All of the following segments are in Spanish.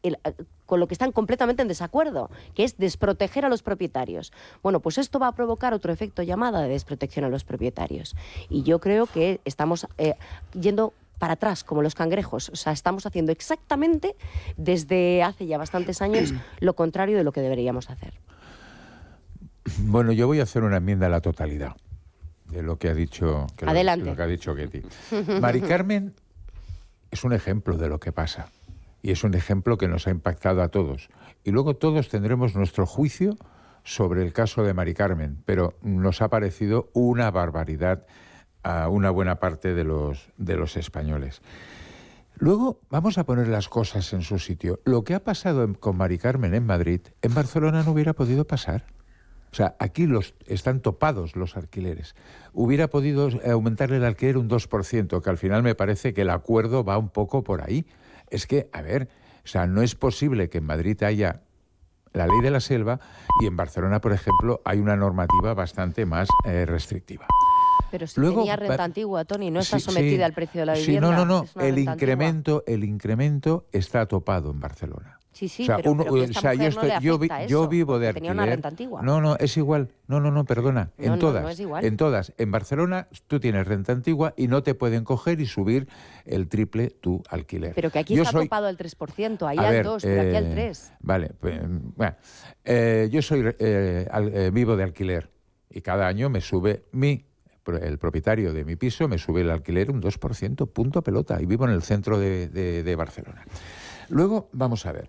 con lo que están completamente en desacuerdo, que es desproteger a los propietarios. Bueno, pues esto va a provocar otro efecto llamada de desprotección a los propietarios. Y yo creo que estamos yendo para atrás, como los cangrejos. O sea, estamos haciendo exactamente, desde hace ya bastantes años, lo contrario de lo que deberíamos hacer. Bueno, yo voy a hacer una enmienda a la totalidad de lo que ha dicho, Adelante. lo que ha dicho Ketty. Mari Carmen es un ejemplo de lo que pasa y es un ejemplo que nos ha impactado a todos. Y luego todos tendremos nuestro juicio sobre el caso de Mari Carmen, pero nos ha parecido una barbaridad a una buena parte de los españoles. Luego vamos a poner las cosas en su sitio. Lo que ha pasado con Mari Carmen en Madrid, en Barcelona no hubiera podido pasar. O sea, aquí están topados los alquileres. Hubiera podido aumentarle el alquiler un 2%, que al final me parece que el acuerdo va un poco por ahí. Es que, a ver, o sea, no es posible que en Madrid haya la ley de la selva y en Barcelona, por ejemplo, hay una normativa bastante más restrictiva. Pero si tenía renta antigua, Toni, no está sometida al precio de la vivienda. Sí, no. El incremento está topado en Barcelona. Sí, o sea, pero que esta mujer no le afecta yo vivo de alquiler. Tenía una renta antigua. No, es igual. No, perdona. En todas. No es igual. En todas. En Barcelona tú tienes renta antigua y no te pueden coger y subir el triple tu alquiler. Pero que aquí está topado el 3%, ahí al 2%, pero aquí al 3%. Vale, pues, bueno. Yo vivo de alquiler y cada año me sube el propietario de mi piso me sube el alquiler un 2%, punto pelota, y vivo en el centro de Barcelona. Luego, vamos a ver.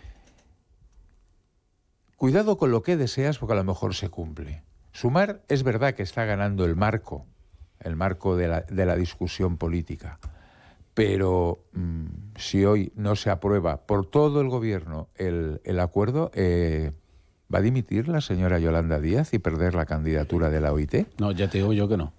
Cuidado con lo que deseas porque a lo mejor se cumple. Sumar es verdad que está ganando el marco de la discusión política, pero si hoy no se aprueba por todo el gobierno el acuerdo, ¿va a dimitir la señora Yolanda Díaz y perder la candidatura de la OIT? No, ya te digo yo que no.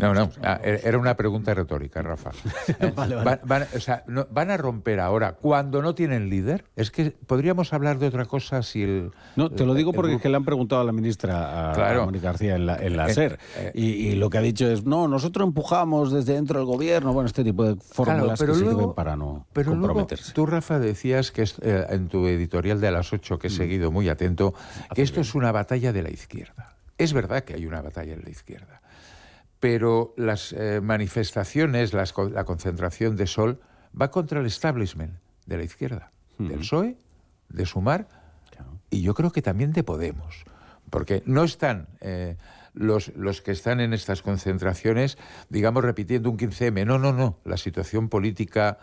Era una pregunta retórica, Rafa. Vale. ¿Van a romper ahora cuando no tienen líder? Es que podríamos hablar de otra cosa si el... No, te lo digo porque es que le han preguntado a la ministra, a Mónica García, en la SER. Y lo que ha dicho es, no, nosotros empujamos desde dentro del gobierno. Bueno, este tipo de fórmulas que sirven para no comprometerse. Luego, tú, Rafa, decías que en tu editorial de a las 8, que he seguido muy atento, que esto es una batalla de la izquierda. Es verdad que hay una batalla de la izquierda. Pero las manifestaciones, la concentración de Sol, va contra el establishment de la izquierda, del PSOE, de Sumar, y yo creo que también de Podemos. Porque no están los que están en estas concentraciones, digamos, repitiendo un 15M. No. La situación política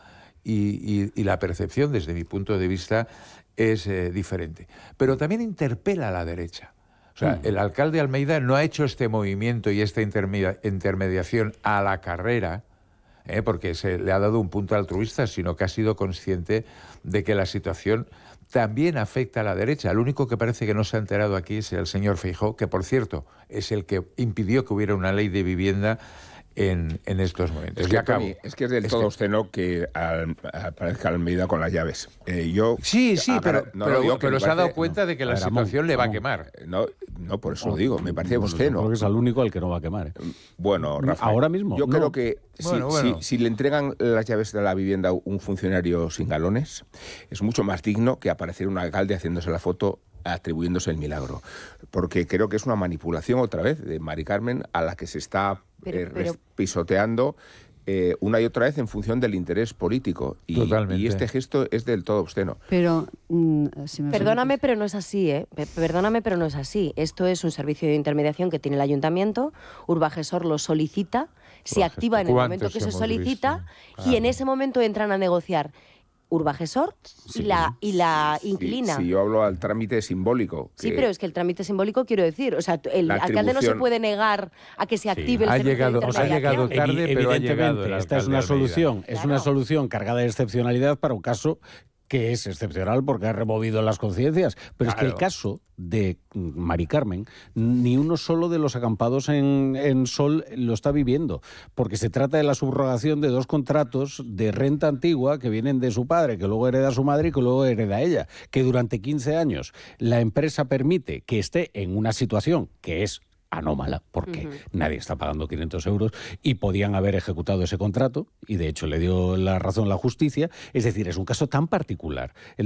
y la percepción, desde mi punto de vista, es diferente. Pero también interpela a la derecha. O sea, el alcalde Almeida no ha hecho este movimiento y esta intermediación a la carrera, porque se le ha dado un punto altruista, sino que ha sido consciente de que la situación también afecta a la derecha. El único que parece que no se ha enterado aquí es el señor Feijóo, que, por cierto, es el que impidió que hubiera una ley de vivienda en estos momentos. Es que es del todo obsceno que aparezca Almeida con las llaves. Pero se ha dado cuenta de que la situación le va a quemar. No, por eso lo digo. Me parece obsceno. Creo que es el único al que no va a quemar. Bueno, Rafa, ahora mismo. Yo creo que si le entregan las llaves de la vivienda a un funcionario sin galones, es mucho más digno que aparecer un alcalde haciéndose la foto atribuyéndose el milagro. Porque creo que es una manipulación otra vez de Mari Carmen a la que se está pisoteando una y otra vez en función del interés político. Y este gesto es del todo obsceno. Pero, Perdóname, pero no es así, ¿eh? Perdóname, pero no es así. Esto es un servicio de intermediación que tiene el ayuntamiento, Urbagesor lo solicita, se activa en el momento que se solicita y en ese momento entran a negociar Urbagesor y la inquilina. Sí, yo hablo al trámite simbólico. Sí, pero es que el trámite simbólico, quiero decir, o sea, el alcalde no se puede negar a que se active el servicio de intermediación. Ha llegado tarde, pero ha llegado. Esta es una solución, una solución cargada de excepcionalidad para un caso que es excepcional porque ha removido las conciencias. Pero es que el caso de Mari Carmen, ni uno solo de los acampados en Sol lo está viviendo, porque se trata de la subrogación de 2 contratos de renta antigua que vienen de su padre, que luego hereda su madre y que luego hereda ella, que durante 15 años la empresa permite que esté en una situación que es anómala, porque nadie está pagando 500 euros y podían haber ejecutado ese contrato y de hecho le dio la razón la justicia. Es decir, es un caso tan particular.